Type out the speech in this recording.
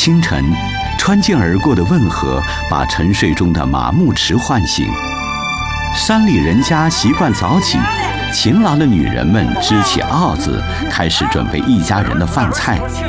清晨，穿肩而过的问和把沉睡中的马牧池唤醒。山里人家习惯早起，勤劳的女人们支起鏊子，开始准备一家人的饭菜。